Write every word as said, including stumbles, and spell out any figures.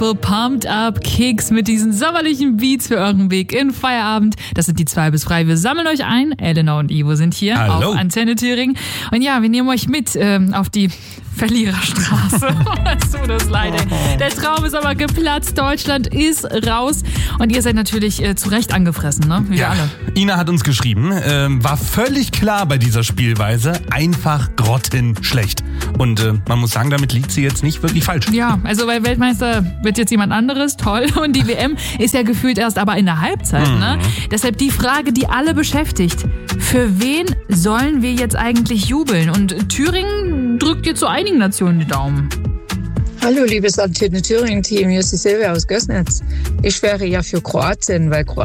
Gospel Pumped Up Kicks mit diesen sommerlichen Beats für euren Weg in Feierabend. Das sind die zwei bis drei. Wir sammeln euch ein. Elena und Ivo sind hier Hallo. auf Antenne Thüringen. Und ja, wir nehmen euch mit ähm, auf die Verliererstraße. Es tut uns leid. Ey. Der Traum ist aber geplatzt. Deutschland ist raus. Und ihr seid natürlich äh, zu Recht angefressen, ne? Wie wir Ja, alle. Ina hat uns geschrieben, ähm, war völlig klar bei dieser Spielweise, einfach grottenschlecht. Und äh, man muss sagen, damit liegt sie jetzt nicht wirklich falsch. Ja, also bei Weltmeister wird jetzt jemand anderes, toll. Und die W M ist ja gefühlt erst aber in der Halbzeit. Mhm. Ne? Deshalb die Frage, die alle beschäftigt. Für wen sollen wir jetzt eigentlich jubeln? Und Thüringen drückt jetzt zu einigen Nationen die Daumen. Hallo, liebes Antenne Thüringen-Team, hier ist die Silvia aus Gößnitz. Ich wäre ja für Kroatien, weil Kroatien